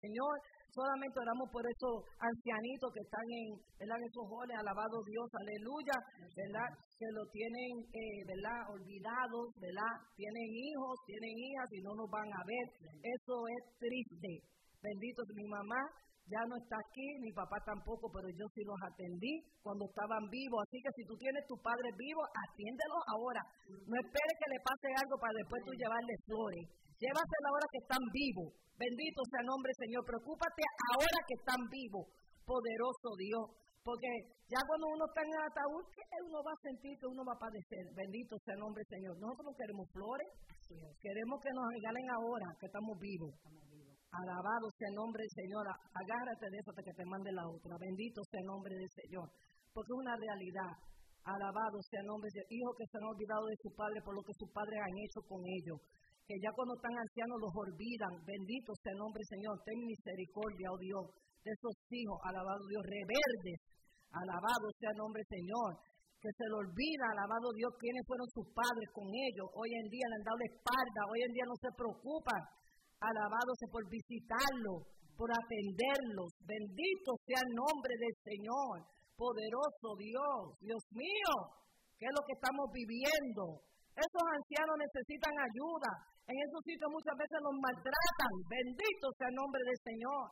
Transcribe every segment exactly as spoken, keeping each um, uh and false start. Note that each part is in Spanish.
Señor, solamente oramos por esos ancianitos que están en, ¿verdad?, en esos jóvenes, alabado Dios, aleluya, ¿verdad?, que lo tienen, eh, ¿verdad?, olvidados, ¿verdad?, tienen hijos, tienen hijas y no nos van a ver. Eso es triste. Bendito mi mamá. Ya no está aquí, mi papá tampoco, pero yo sí los atendí cuando estaban vivos. Así que si tú tienes tus padres vivos, atiéndelos ahora. No esperes que le pase algo para después tú llevarle flores. Llévaselo ahora que están vivos. Bendito sea el nombre, Señor. Preocúpate ahora que están vivos. Poderoso Dios. Porque ya cuando uno está en el ataúd, ¿qué uno va a sentir? Que uno va a padecer. Bendito sea el nombre, Señor. Nosotros no queremos flores. Queremos que nos regalen ahora que estamos vivos. Alabado sea el nombre del Señor. Agárrate de eso hasta que te mande la otra. Bendito sea el nombre del Señor. Porque es una realidad. Alabado sea el nombre del Señor. Hijos que se han olvidado de su padre por lo que sus padres han hecho con ellos. Que ya cuando están ancianos los olvidan. Bendito sea el nombre del Señor. Ten misericordia, oh Dios, de esos hijos. Alabado Dios. Reverdes. Alabado sea el nombre del Señor. Que se le olvida, alabado Dios, quiénes fueron sus padres con ellos. Hoy en día le han dado la espalda. Hoy en día no se preocupan. Alabado sea por visitarlos, por atenderlos. Bendito sea el nombre del Señor. Poderoso Dios. Dios mío, ¿qué es lo que estamos viviendo? Esos ancianos necesitan ayuda. En esos sitios muchas veces los maltratan. Bendito sea el nombre del Señor.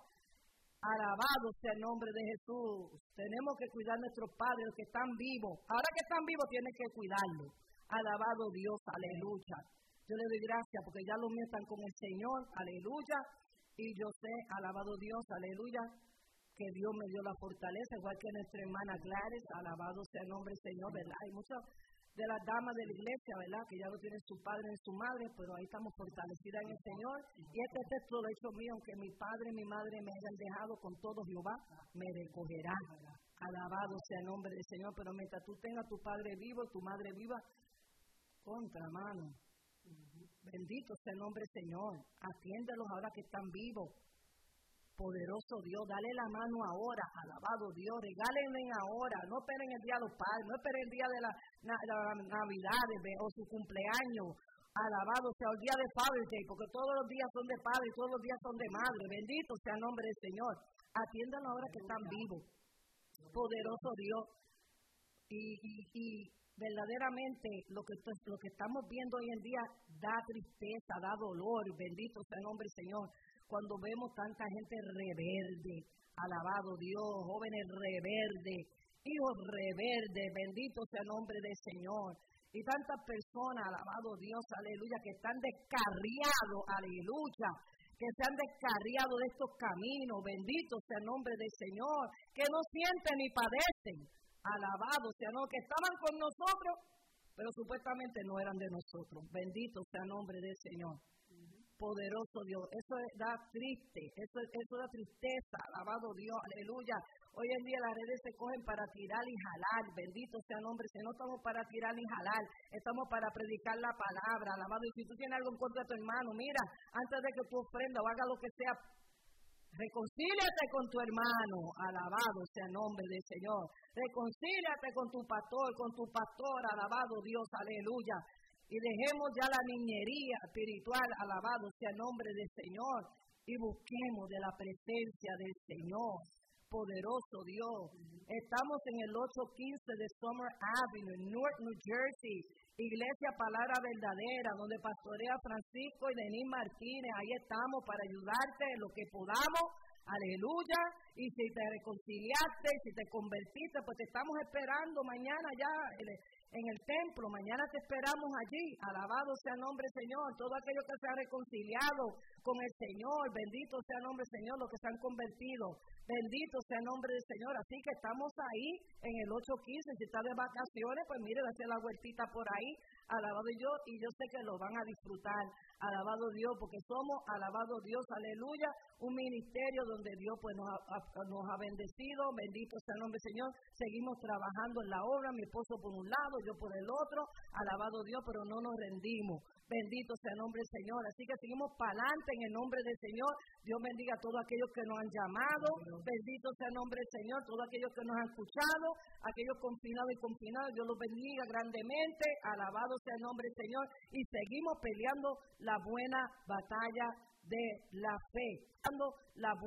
Alabado sea el nombre de Jesús. Tenemos que cuidar a nuestros padres, los que están vivos. Ahora que están vivos tienen que cuidarlos. Alabado Dios, aleluya. Yo le doy gracias porque ya los míos están con el Señor, aleluya, y yo sé, alabado Dios, aleluya, que Dios me dio la fortaleza, igual que nuestra hermana Gladys, alabado sea el nombre del Señor, ¿verdad? Hay muchas de las damas de la iglesia, ¿verdad?, que ya lo tienen su padre y su madre, pero ahí estamos fortalecidas en el Señor, y este texto lo he hecho mío, aunque mi padre y mi madre me hayan dejado, con todo Jehová me recogerá. Alabado sea el nombre del Señor, pero mientras tú tengas tu padre vivo, tu madre viva, contra mano. Bendito sea el nombre del Señor. Atiéndelos ahora que están vivos. Poderoso Dios, dale la mano ahora. Alabado Dios, regálenle ahora. No esperen el día de los padres, no esperen el día de la, la, la Navidad o su cumpleaños. Alabado sea el día de Father's Day, porque todos los días son de padre y todos los días son de madre. Bendito sea el nombre del Señor. Atiéndanlos ahora que están vivos. Poderoso Dios. Y, y, y verdaderamente lo que, lo que estamos viendo hoy en día da tristeza, da dolor. Bendito sea el nombre del Señor. Cuando vemos tanta gente rebelde, alabado Dios, jóvenes rebeldes, hijos rebeldes, bendito sea el nombre del Señor. Y tantas personas, alabado Dios, aleluya, que están descarriados, aleluya, que se han descarriado de estos caminos, bendito sea el nombre del Señor, que no sienten ni padecen. Alabado sea, no, que estaban con nosotros, pero supuestamente no eran de nosotros. Bendito sea el nombre del Señor. Poderoso Dios. Eso es, da triste, eso, eso da tristeza. Alabado Dios, aleluya. Hoy en día las redes se cogen para tirar y jalar. Bendito sea el nombre. Si no estamos para tirar y jalar, estamos para predicar la palabra. Alabado. Y si tú tienes algo en contra de tu hermano, mira, antes de que tú ofrenda o haga lo que sea, reconcíliate con tu hermano, alabado sea el nombre del Señor. Reconcíliate con tu pastor, con tu pastor, alabado Dios, aleluya. Y dejemos ya la niñería espiritual, alabado sea el nombre del Señor. Y busquemos de la presencia del Señor. Poderoso Dios. Estamos en el ocho quince de Summer Avenue, en Newark, New Jersey. Iglesia Palabra Verdadera, donde pastorea Francisco y Denis Martínez. Ahí estamos para ayudarte en lo que podamos. Aleluya. Y si te reconciliaste, si te convertiste, pues te estamos esperando mañana ya en el templo. Mañana te esperamos allí. Alabado sea el nombre del Señor. Todo aquello que se ha reconciliado con el Señor. Bendito sea el nombre del Señor. Los que se han convertido. Bendito sea el nombre del Señor. Así que estamos ahí en el ocho quince. Si está de vacaciones, pues mire, hacer la vueltita por ahí. Alabado Dios. Y yo sé que lo van a disfrutar. Alabado Dios, porque somos, alabado Dios, aleluya, un ministerio donde Dios pues nos ha, nos ha bendecido. Bendito sea el nombre del Señor. Seguimos trabajando en la obra, mi esposo por un lado, yo por el otro. Alabado Dios, pero no nos rendimos. Bendito sea el nombre del Señor. Así que seguimos para adelante en el nombre del Señor. Dios bendiga a todos aquellos que nos han llamado. Bendito sea el nombre del Señor. Todos aquellos que nos han escuchado, aquellos confinados y confinados, Dios los bendiga grandemente. Alabado sea el nombre del Señor. Y seguimos peleando la buena batalla de la fe. La